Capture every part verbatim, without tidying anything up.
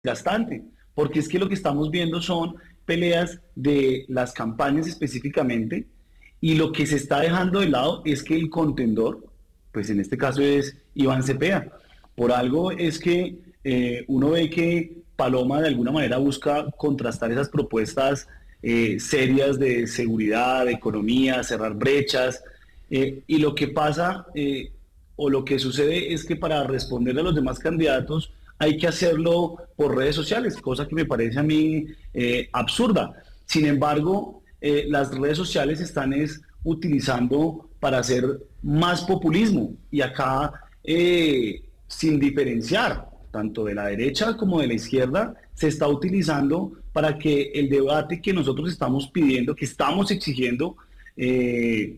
desgastante, porque es que lo que estamos viendo son peleas de las campañas específicamente, y lo que se está dejando de lado es que el contendor, pues en este caso es Iván Cepeda. Por algo es que eh, uno ve que Paloma de alguna manera busca contrastar esas propuestas eh, serias de seguridad, de economía, cerrar brechas, eh, y lo que pasa eh, o lo que sucede es que para responder a los demás candidatos hay que hacerlo por redes sociales, cosa que me parece a mí eh, absurda. Sin embargo, eh, las redes sociales están es, utilizando para hacer más populismo, y acá eh, sin diferenciar tanto de la derecha como de la izquierda, se está utilizando para que el debate que nosotros estamos pidiendo, que estamos exigiendo, eh,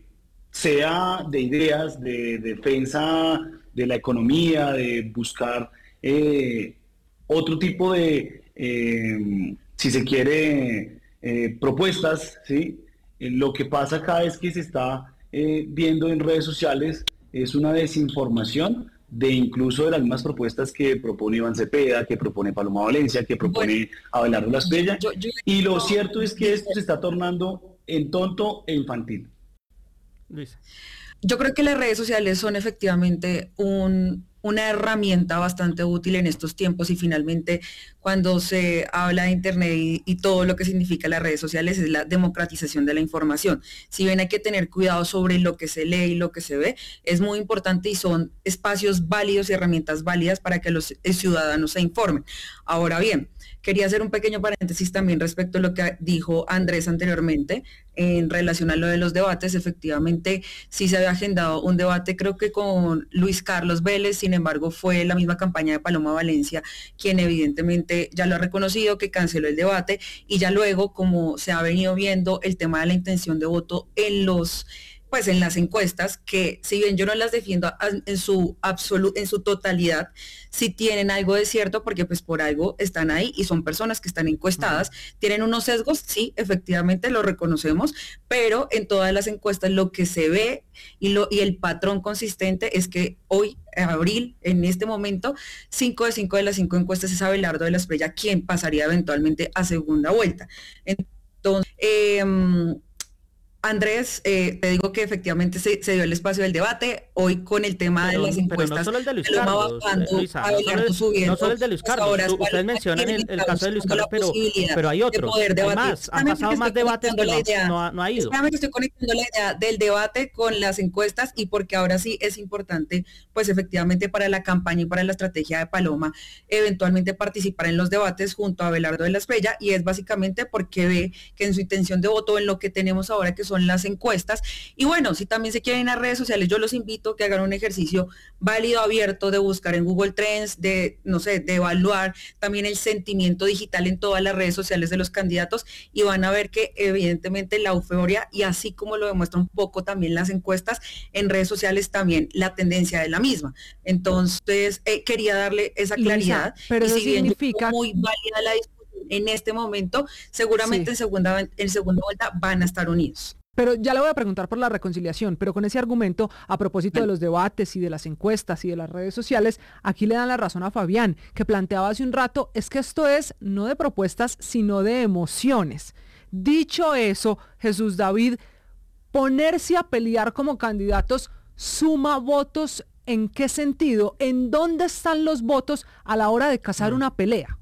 sea de ideas, de defensa de la economía, de buscar eh, otro tipo de, eh, si se quiere, eh, propuestas, ¿sí? Eh, lo que pasa acá es que se está eh, viendo en redes sociales es una desinformación de incluso de las mismas propuestas que propone Iván Cepeda, que propone Paloma Valencia, que Bueno, propone Abelardo Lasprilla, yo, yo, y lo yo cierto es que esto se está tornando en tonto e infantil. Luisa. Yo creo que las redes sociales son efectivamente un, una herramienta bastante útil en estos tiempos, y finalmente cuando se habla de Internet y, y todo lo que significa las redes sociales es la democratización de la información. Si bien hay que tener cuidado sobre lo que se lee y lo que se ve, es muy importante y son espacios válidos y herramientas válidas para que los ciudadanos se informen. Ahora bien, quería hacer un pequeño paréntesis también respecto a lo que dijo Andrés anteriormente en relación a lo de los debates. Efectivamente, sí se había agendado un debate, creo que con Luis Carlos Vélez, sin embargo fue la misma campaña de Paloma Valencia quien evidentemente ya lo ha reconocido, que canceló el debate, y ya luego, como se ha venido viendo, el tema de la intención de voto en los pues en las encuestas, que si bien yo no las defiendo en su absolu en su totalidad, sí tienen algo de cierto, porque pues por algo están ahí y son personas que están encuestadas, uh-huh. Tienen unos sesgos, sí, efectivamente lo reconocemos, pero en todas las encuestas lo que se ve y, lo, y el patrón consistente es que hoy, en abril, en este momento, cinco de cinco de las cinco encuestas es Abelardo Lasprilla quien pasaría eventualmente a segunda vuelta. Entonces, eh, Andrés, eh, te digo que efectivamente se, se dio el espacio del debate hoy con el tema pero, de las encuestas. Pero no solo el de Luis Carlos, bajando, Luisa, no, solo, subiendo, no solo el de Luis Carlos, pues tú, ustedes mencionan el, el caso de Luis Carlos, pero, pero hay otros, hay más, han pasado más debates, pero idea, no, no ha ido. Solamente estoy conectando la idea del debate con las encuestas, y porque ahora sí es importante, pues efectivamente para la campaña y para la estrategia de Paloma, eventualmente participar en los debates junto a Abelardo Lasprilla, y es básicamente porque ve que en su intención de voto, en lo que tenemos ahora que son son las encuestas. Y bueno, si también se quieren ir a redes sociales, yo los invito a que hagan un ejercicio válido, abierto, de buscar en Google Trends, de, no sé, de evaluar también el sentimiento digital en todas las redes sociales de los candidatos, y van a ver que evidentemente la euforia, y así como lo demuestra un poco también las encuestas, en redes sociales también la tendencia de la misma. Entonces, eh, quería darle esa claridad. Luisa, pero y eso si bien significa... muy válida la discusión en este momento, seguramente sí. en, segunda, en segunda vuelta van a estar unidos. Pero ya le voy a preguntar por la reconciliación, pero con ese argumento, a propósito de los debates y de las encuestas y de las redes sociales, aquí le dan la razón a Fabián, que planteaba hace un rato, es que esto es no de propuestas, sino de emociones. Dicho eso, Jesús David, ponerse a pelear como candidatos suma votos, ¿en qué sentido? ¿En dónde están los votos a la hora de cazar mm. una pelea?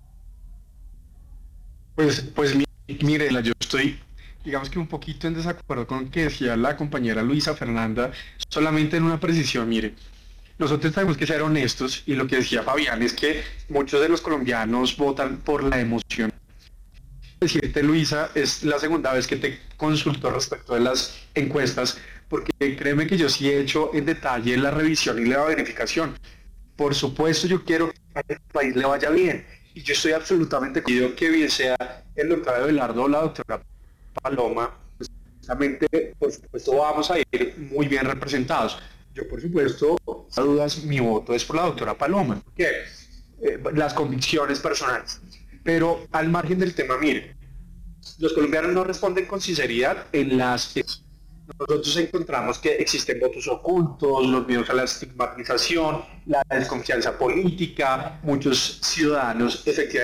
Pues, pues mire, yo estoy... digamos que un poquito en desacuerdo con lo que decía la compañera Luisa Fernanda, solamente en una precisión. Mire, nosotros tenemos que ser honestos, y lo que decía Fabián es que muchos de los colombianos votan por la emoción. Decirte, Luisa, es la segunda vez que te consulto respecto de las encuestas, porque créeme que yo sí he hecho en detalle la revisión y la verificación. Por supuesto, yo quiero que al país le vaya bien, y yo estoy absolutamente convencido que bien sea el doctor Abelardo o la doctora Paloma, pues, precisamente, por supuesto, vamos a ir muy bien representados. Yo, por supuesto, sin dudas, mi voto es por la doctora Paloma, porque eh, las convicciones personales. Pero al margen del tema, mire, los colombianos no responden con sinceridad en las nosotros encontramos que existen votos ocultos, los miedos a la estigmatización, la desconfianza política, muchos ciudadanos efectivamente